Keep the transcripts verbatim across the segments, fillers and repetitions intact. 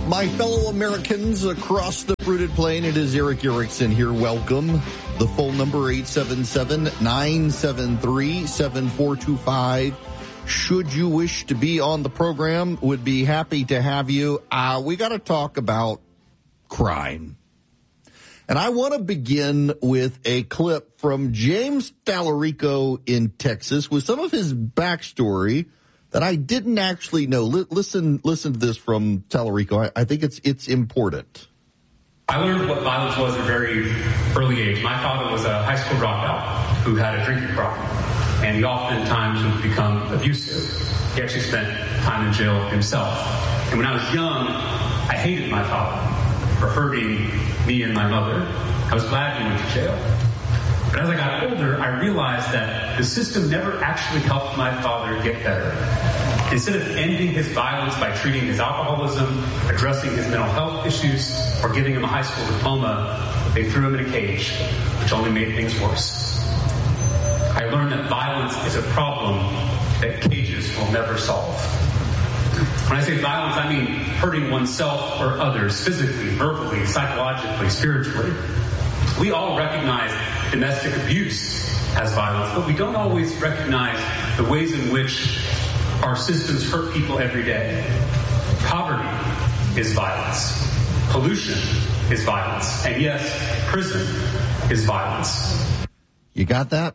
My fellow Americans across the fruited plain, it is Erick Erickson here. Welcome. The phone number eight seven seven, nine seven three, seven four two five. Should you wish to be on the program, would be happy to have you. Uh, we got to talk about crime. And I want to begin with a clip from James Tallarico in Texas with some of his backstory that I didn't actually know. L- listen, listen to this from Tallarico. I, I think it's it's important. I learned what violence was at a very early age. My father was a high school dropout who had a drinking problem, and he oftentimes would become abusive. He actually spent time in jail himself. And when I was young, I hated my father for hurting me and my mother. I was glad he went to jail. But as I got older, I realized that the system never actually helped my father get better. Instead of ending his violence by treating his alcoholism, addressing his mental health issues, or giving him a high school diploma, they threw him in a cage, which only made things worse. I learned that violence is a problem that cages will never solve. When I say violence, I mean hurting oneself or others physically, verbally, psychologically, spiritually. We all recognize domestic abuse as violence, but we don't always recognize the ways in which our systems hurt people every day. Poverty is violence. Pollution is violence. And yes, prison is violence. You got that?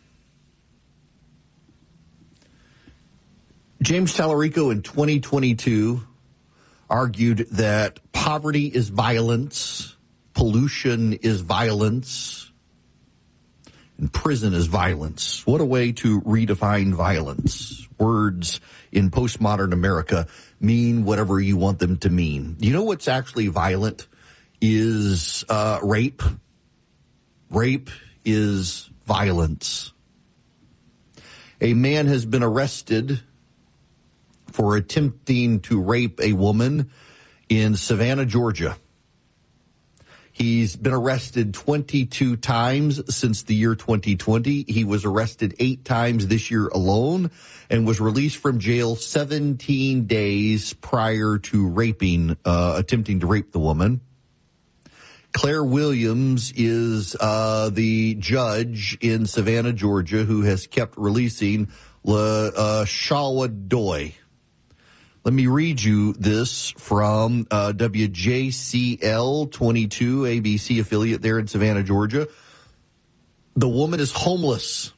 James Tallarico in twenty twenty-two argued that poverty is violence, pollution is violence, and prison is violence. What a way to redefine violence. Words in postmodern America mean whatever you want them to mean. You know what's actually violent is uh, rape. Rape is violence. A man has been arrested for attempting to rape a woman in Savannah, Georgia. He's been arrested twenty-two times since the year twenty twenty. He was arrested eight times this year alone and was released from jail seventeen days prior to raping, uh, attempting to rape the woman. Claire Williams is uh, the judge in Savannah, Georgia, who has kept releasing LaShawa Doi. Let me read you this from uh, W J C L twenty-two, A B C affiliate there in Savannah, Georgia. The woman is homeless.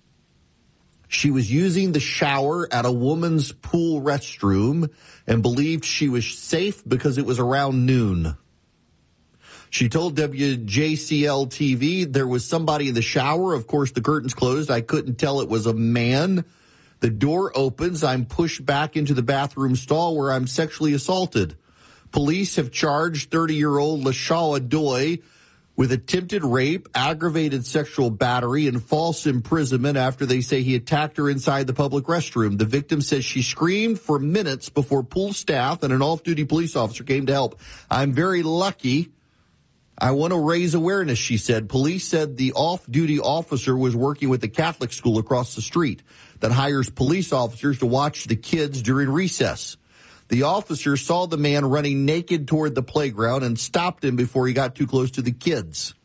She was using the shower at a woman's pool restroom and believed she was safe because it was around noon. She told W J C L T V there was somebody in the shower. Of course, the curtains closed. I couldn't tell it was a man. The door opens. I'm pushed back into the bathroom stall where I'm sexually assaulted. Police have charged thirty-year-old LaShawa Doi with attempted rape, aggravated sexual battery, and false imprisonment after they say he attacked her inside the public restroom. The victim says she screamed for minutes before pool staff and an off-duty police officer came to help. I'm very lucky. I want to raise awareness, she said. Police said the off-duty officer was working with the Catholic school across the street that hires police officers to watch the kids during recess. The officer saw the man running naked toward the playground and stopped him before he got too close to the kids.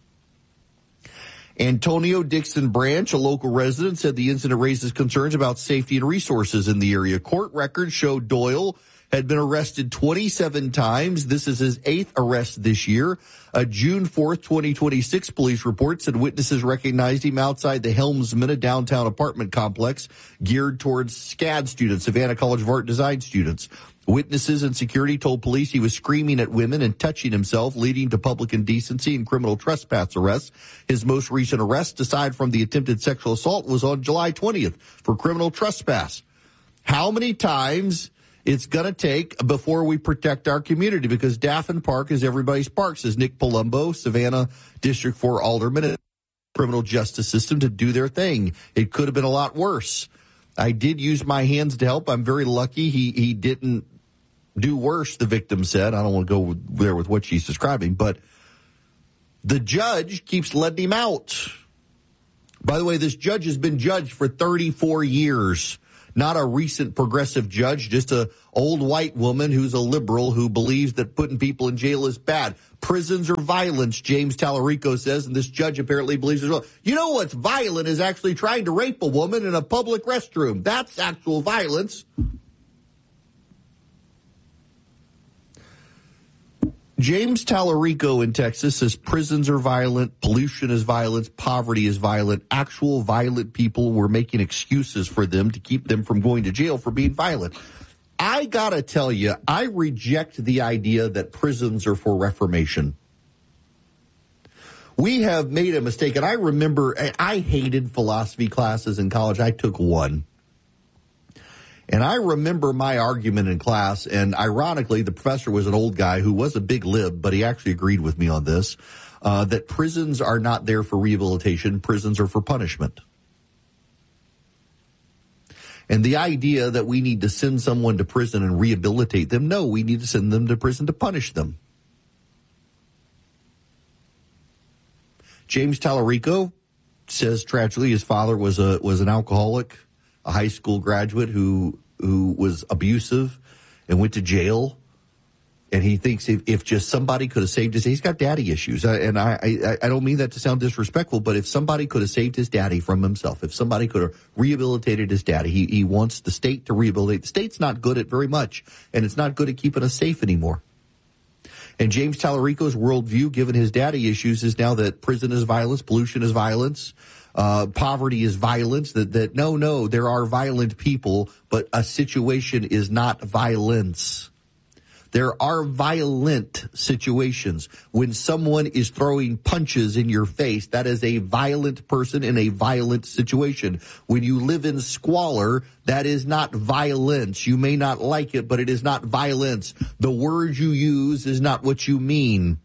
Antonio Dixon Branch, a local resident, said the incident raises concerns about safety and resources in the area. Court records show Doyle had been arrested twenty-seven times. This is his eighth arrest this year. A June fourth, twenty twenty-six police report said witnesses recognized him outside the Helmsman, a downtown apartment complex geared towards SCAD students, Savannah College of Art Design students. Witnesses and security told police he was screaming at women and touching himself, leading to public indecency and criminal trespass arrests. His most recent arrest, aside from the attempted sexual assault, was on July twentieth for criminal trespass. How many times it's going to take before we protect our community? Because Daffin Park is everybody's park, says Nick Palumbo, Savannah District four Alderman, and the criminal justice system to do their thing. It could have been a lot worse. I did use my hands to help. I'm very lucky he, he didn't do worse, the victim said. I don't want to go there with what she's describing, but the judge keeps letting him out. By the way, this judge has been judged for thirty-four years. not a recent progressive judge, just a old white woman who's a liberal who believes that putting people in jail is bad. Prisons are violence, James Tallarico says, and this judge apparently believes as well. You know what's violent is actually trying to rape a woman in a public restroom. That's actual violence. James Tallarico in Texas says prisons are violent, pollution is violence, poverty is violent. Actual violent people, were making excuses for them to keep them from going to jail for being violent. I gotta tell you, I reject the idea that prisons are for reformation. We have made a mistake, and I remember I hated philosophy classes in college. I took one. And I remember my argument in class, and ironically, the professor was an old guy who was a big lib, but he actually agreed with me on this, uh, that prisons are not there for rehabilitation. Prisons are for punishment. And the idea that we need to send someone to prison and rehabilitate them, no, we need to send them to prison to punish them. James Tallarico says tragically his father was a was an alcoholic, a high school graduate who who was abusive and went to jail. And he thinks if, if just somebody could have saved his, he's got daddy issues. And I, I, I don't mean that to sound disrespectful, but if somebody could have saved his daddy from himself, if somebody could have rehabilitated his daddy, he, he wants the state to rehabilitate. The state's not good at very much, and it's not good at keeping us safe anymore. And James Tallarico's worldview, given his daddy issues, is now that prison is violence, pollution is violence, uh, poverty is violence, that, that no, no, there are violent people, but a situation is not violence. There are violent situations. When someone is throwing punches in your face, that is a violent person in a violent situation. When you live in squalor, that is not violence. You may not like it, but it is not violence. The word you use is not what you mean.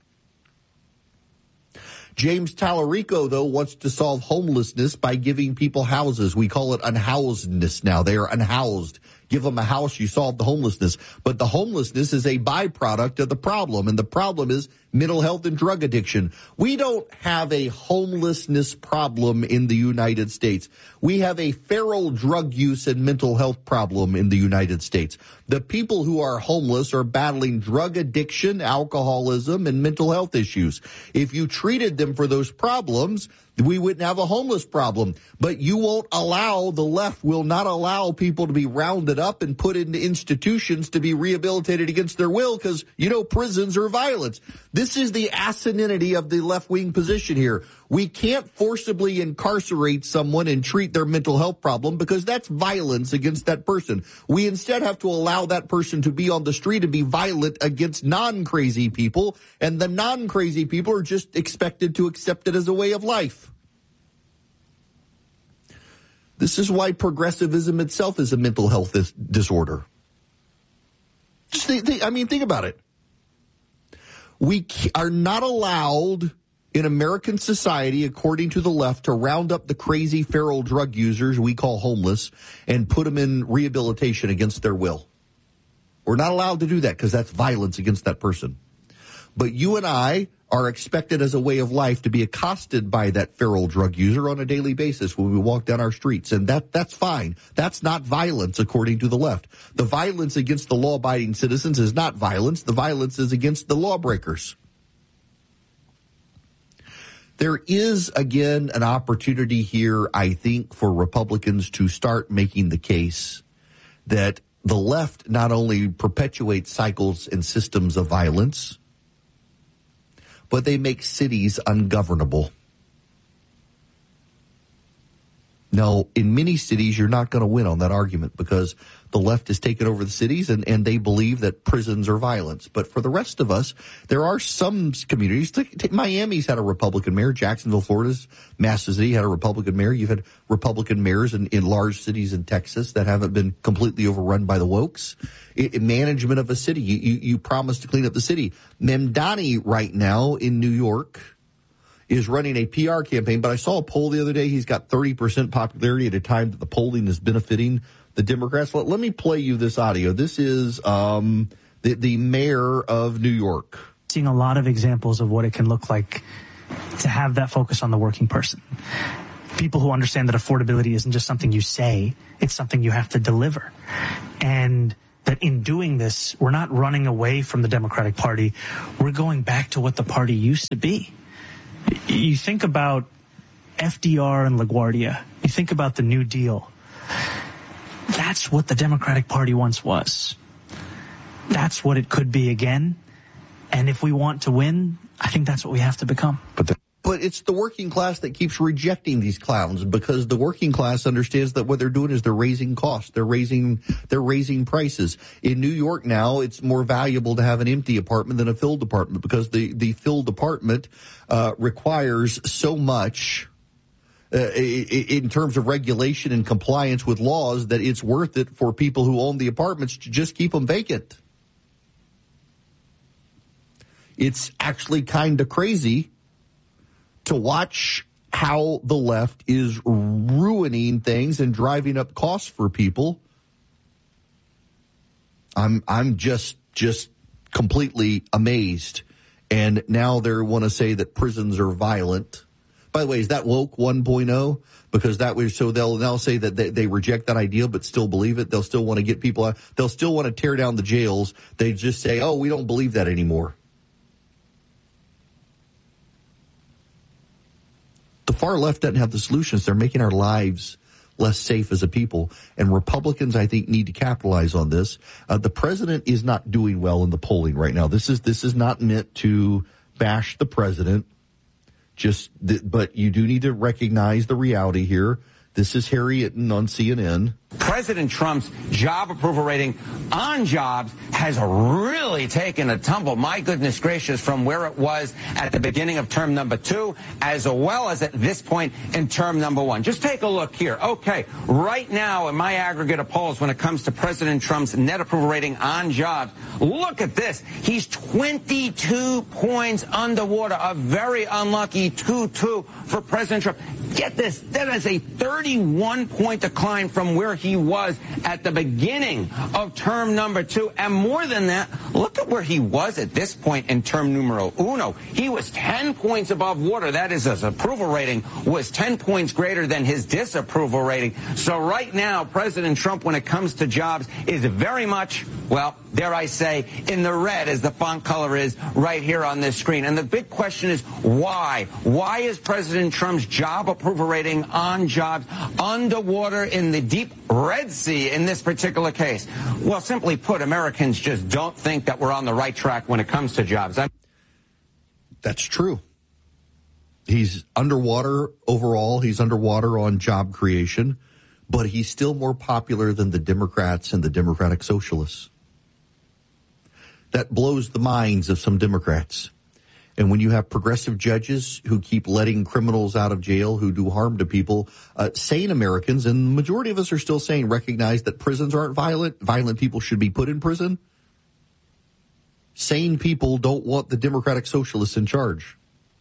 James Tallarico, though, wants to solve homelessness by giving people houses. We call it unhousedness now. They are unhoused. Give them a house, you solve the homelessness. But the homelessness is a byproduct of the problem, and the problem is mental health and drug addiction. We don't have a homelessness problem in the United States. We have a feral drug use and mental health problem in the United States. The people who are homeless are battling drug addiction, alcoholism, and mental health issues. If you treated them for those problems, we wouldn't have a homeless problem. But you won't allow, the left will not allow people to be rounded up and put into institutions to be rehabilitated against their will because, you know, prisons are violence. This is the asininity of the left-wing position here. We can't forcibly incarcerate someone and treat their mental health problem because that's violence against that person. We instead have to allow that person to be on the street and be violent against non-crazy people, and the non-crazy people are just expected to accept it as a way of life. This is why progressivism itself is a mental health dis- disorder. Just think, think, I mean, think about it. We are not allowed in American society, according to the left, to round up the crazy feral drug users we call homeless and put them in rehabilitation against their will. We're not allowed to do that because that's violence against that person. But you and I are expected as a way of life to be accosted by that feral drug user on a daily basis when we walk down our streets. And that that's fine. That's not violence, according to the left. The violence against the law-abiding citizens is not violence. The violence is against the lawbreakers. There is, again, an opportunity here, I think, for Republicans to start making the case that the left not only perpetuates cycles and systems of violence, but they make cities ungovernable. Now, in many cities, you're not going to win on that argument because the left has taken over the cities and, and they believe that prisons are violence. But for the rest of us, there are some communities. Miami's had a Republican mayor. Jacksonville, Florida's massive city, had a Republican mayor. You've had Republican mayors in, in large cities in Texas that haven't been completely overrun by the wokes. It, management of a city. You, you, you promise to clean up the city. Mamdani right now in New York is running a P R campaign, but I saw a poll the other day. He's got thirty percent popularity at a time that the polling is benefiting the Democrats. Let, let me play you this audio. This is um, the, the mayor of New York. Seeing a lot of examples of what it can look like to have that focus on the working person. people who understand that affordability isn't just something you say, it's something you have to deliver. And that in doing this, we're not running away from the Democratic Party. We're going back to what the party used to be. You think about F D R and LaGuardia. You think about the New Deal. That's what the Democratic Party once was. That's what it could be again. And if we want to win, I think that's what we have to become. But the- But it's the working class that keeps rejecting these clowns, because the working class understands that what they're doing is they're raising costs. They're raising, they're raising prices. In New York now, it's more valuable to have an empty apartment than a filled apartment, because the, the filled apartment, uh, requires so much, uh, in terms of regulation and compliance with laws, that it's worth it for people who own the apartments to just keep them vacant. It's actually kind of crazy to watch how the left is ruining things and driving up costs for people. I'm I'm just just completely amazed. And now they want to say that prisons are violent. By the way, is that woke one point oh? Because that was, so they'll now say that they, they reject that idea but still believe it. They'll still want to get people out. They'll still want to tear down the jails. They just say, oh, we don't believe that anymore. The far left doesn't have the solutions. They're making our lives less safe as a people. And Republicans, I think, need to capitalize on this. Uh, the president is not doing well in the polling right now. This is this is not meant to bash the president. Just, th- but you do need to recognize the reality here. This is Harry Itten on C N N. President Trump's job approval rating on jobs has really taken a tumble, my goodness gracious, from where it was at the beginning of term number two, as well as at this point in term number one. Just take a look here. Okay, right now in my aggregate of polls, when it comes to President Trump's net approval rating on jobs, look at this. He's twenty-two points underwater, a very unlucky two two for President Trump. Get this, that is a thirty-one point decline from where he was at the beginning of term number two. And more than that, look at where he was at this point in term numero uno. He was ten points above water. That is, his approval rating was ten points greater than his disapproval rating. So right now, President Trump, when it comes to jobs, is very much, well, dare I say, in the red, as the font color is right here on this screen. And the big question is why? Why is President Trump's job approval rating on jobs underwater in the deep Red Sea in this particular case? Well, simply put, Americans just don't think that we're on the right track when it comes to jobs. I'm- That's true. He's underwater overall. He's underwater on job creation, but he's still more popular than the Democrats and the Democratic Socialists. That blows the minds of some Democrats. And when you have progressive judges who keep letting criminals out of jail who do harm to people, uh, sane Americans, and the majority of us are still saying, recognize that prisons aren't violent. Violent people should be put in prison. Sane people don't want the Democratic Socialists in charge.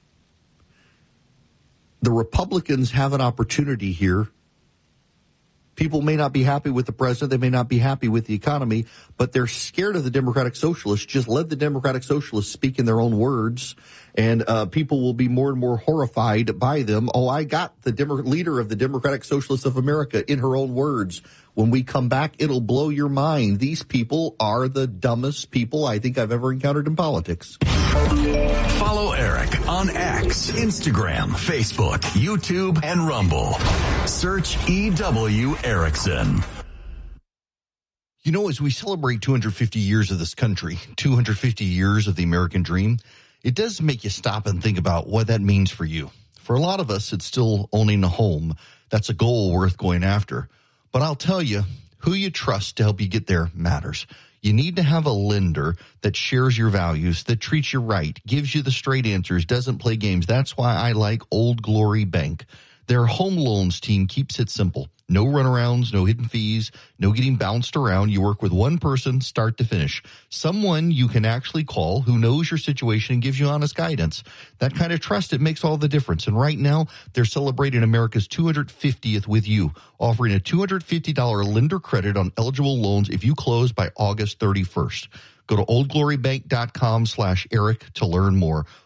The Republicans have an opportunity here. People may not be happy with the president. They may not be happy with the economy, but they're scared of the Democratic Socialists. Just let the Democratic Socialists speak in their own words, and uh, people will be more and more horrified by them. Oh, I got the Demo- leader of the Democratic Socialists of America in her own words. When we come back, it'll blow your mind. These people are the dumbest people I think I've ever encountered in politics. Follow Eric on X, Instagram, Facebook, YouTube, and Rumble. Search E W Erickson. You know, as we celebrate two hundred fifty years of this country, two hundred fifty years of the American dream, it does make you stop and think about what that means for you. For a lot of us, it's still owning a home. That's a goal worth going after. But I'll tell you, who you trust to help you get there matters. You need to have a lender that shares your values, that treats you right, gives you the straight answers, doesn't play games. That's why I like Old Glory Bank. Their home loans team keeps it simple. No runarounds, no hidden fees, no getting bounced around. You work with one person, start to finish. Someone you can actually call who knows your situation and gives you honest guidance. That kind of trust, it makes all the difference. And right now, they're celebrating America's two hundred fiftieth with you, offering a two hundred fifty dollars lender credit on eligible loans if you close by August thirty-first. Go to oldglorybank.com slash Eric to learn more.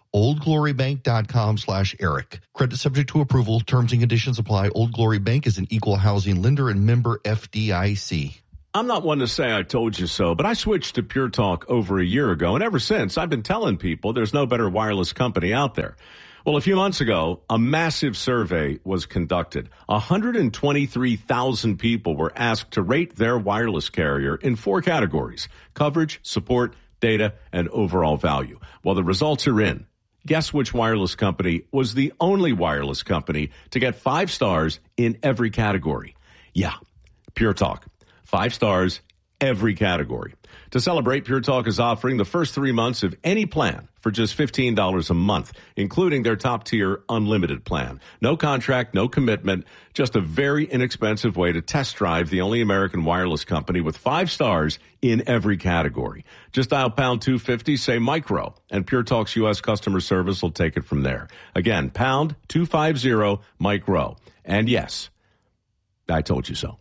oldglorybank.com slash Eric. Credit subject to approval. Terms and conditions apply. Old Glory Bank is an equal housing lender and member F D I C. I'm not one to say I told you so, but I switched to Pure Talk over a year ago, and ever since, I've been telling people there's no better wireless company out there. Well, a few months ago, a massive survey was conducted. one hundred twenty-three thousand people were asked to rate their wireless carrier in four categories: coverage, support, data, and overall value. Well, the results are in. Guess which wireless company was the only wireless company to get five stars in every category? Yeah, Pure Talk. Five stars, every category. To celebrate, Pure Talk is offering the first three months of any plan for just fifteen dollars a month, including their top-tier unlimited plan. No contract, no commitment, just a very inexpensive way to test drive the only American wireless company with five stars in every category. Just dial pound two fifty, say micro, and Pure Talk's U S customer service will take it from there. Again, pound two fifty, micro. And yes, I told you so.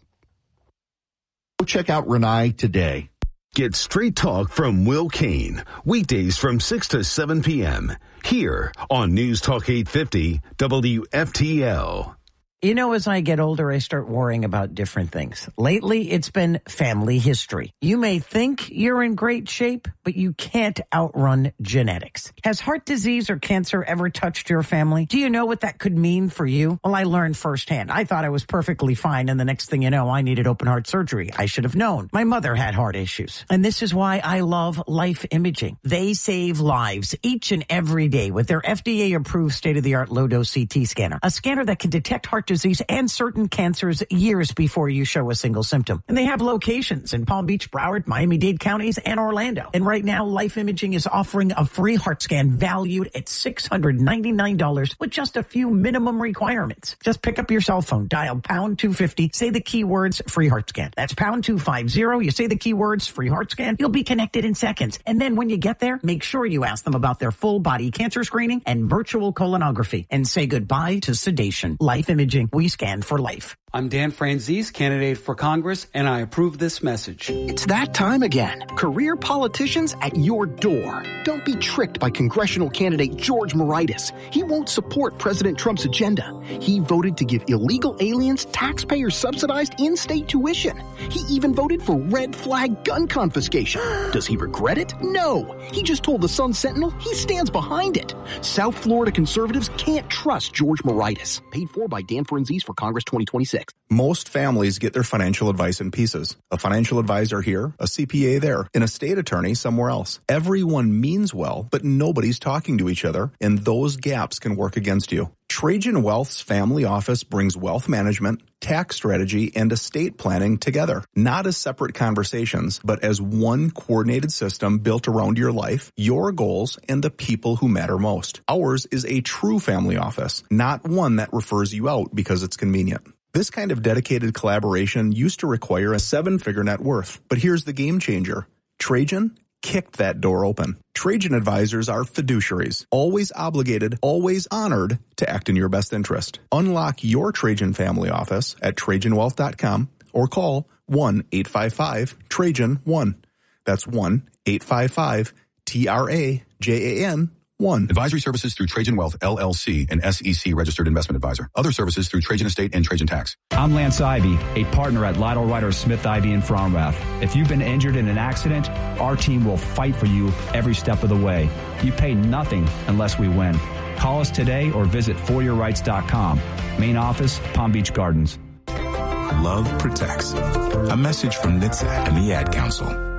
Go check out Renai today. Get straight talk from Will Kane, weekdays from six to seven p.m. here on News Talk eight fifty W F T L. You know, as I get older, I start worrying about different things. Lately, it's been family history. You may think you're in great shape, but you can't outrun genetics. Has heart disease or cancer ever touched your family? Do you know what that could mean for you? Well, I learned firsthand. I thought I was perfectly fine, and the next thing you know, I needed open heart surgery. I should have known. My mother had heart issues. And this is why I love Life Imaging. They save lives each and every day with their F D A-approved state-of-the-art low-dose C T scanner. A scanner that can detect heart disease and certain cancers years before you show a single symptom. And they have locations in Palm Beach, Broward, Miami-Dade counties, and Orlando. And right now, Life Imaging is offering a free heart scan valued at six hundred ninety-nine dollars with just a few minimum requirements. Just pick up your cell phone, dial pound two fifty, say the keywords free heart scan. That's pound two fifty. You say the keywords free heart scan, you'll be connected in seconds. And then when you get there, make sure you ask them about their full body cancer screening and virtual colonography, and say goodbye to sedation. Life Imaging. We scan for life. I'm Dan Franzese, candidate for Congress, and I approve this message. It's that time again. Career politicians at your door. Don't be tricked by congressional candidate George Moraitis. He won't support President Trump's agenda. He voted to give illegal aliens taxpayer-subsidized in-state tuition. He even voted for red flag gun confiscation. Does he regret it? No. He just told the Sun Sentinel he stands behind it. South Florida conservatives can't trust George Moraitis. Paid for by Dan Franzese for Congress twenty twenty-six. Most families get their financial advice in pieces. A financial advisor here, a C P A there, and a state attorney somewhere else. Everyone means well, but nobody's talking to each other, and those gaps can work against you. Trajan Wealth's family office brings wealth management, tax strategy, and estate planning together, not as separate conversations, but as one coordinated system built around your life, your goals, and the people who matter most. Ours is a true family office, not one that refers you out because it's convenient. This kind of dedicated collaboration used to require a seven-figure net worth, but here's the game changer. Trajan kicked that door open. Trajan advisors are fiduciaries, always obligated, always honored to act in your best interest. Unlock your Trajan family office at Trajan Wealth dot com or call one eight five five Trajan one. That's one eight five five T R A J A N one. Advisory services through Trajan Wealth, L L C, an S E C registered investment advisor. Other services through Trajan Estate and Trajan Tax. I'm Lance Ivy, a partner at Lytle Ryder Smith Ivy in Fromrath. If you've been injured in an accident, our team will fight for you every step of the way. You pay nothing unless we win. Call us today or visit for your rights dot com. Main office, Palm Beach Gardens. Love protects. A message from N H T S A and the Ad Council.